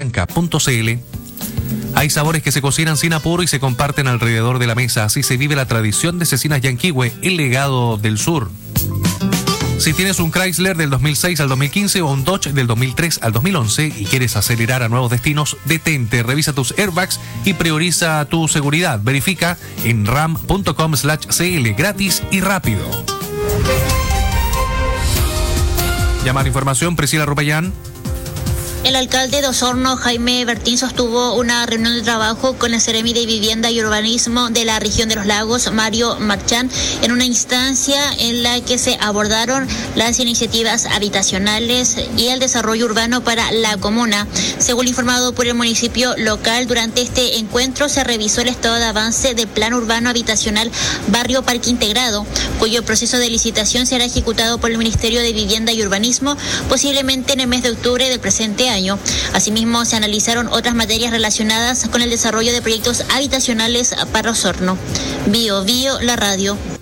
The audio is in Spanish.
bianca.cl. Hay sabores que se cocinan sin apuro y se comparten alrededor de la mesa. Así se vive la tradición de Cecinas Yanquihue, el legado del sur. Si tienes un Chrysler del 2006 al 2015 o un Dodge del 2003 al 2011 y quieres acelerar a nuevos destinos, detente, revisa tus airbags y prioriza tu seguridad. Verifica en ram.com/cl, gratis y rápido. Llamar información, Priscila Rupayán. El alcalde de Osorno, Jaime Bertín, sostuvo una reunión de trabajo con el Seremi de Vivienda y Urbanismo de la región de los Lagos, Mario Marchán, en una instancia en la que se abordaron las iniciativas habitacionales y el desarrollo urbano para la comuna. Según informado por el municipio local, durante este encuentro se revisó el estado de avance del Plan Urbano Habitacional Barrio Parque Integrado, cuyo proceso de licitación será ejecutado por el Ministerio de Vivienda y Urbanismo, posiblemente en el mes de octubre del presente año. Asimismo, se analizaron otras materias relacionadas con el desarrollo de proyectos habitacionales para Osorno. Bio, la radio.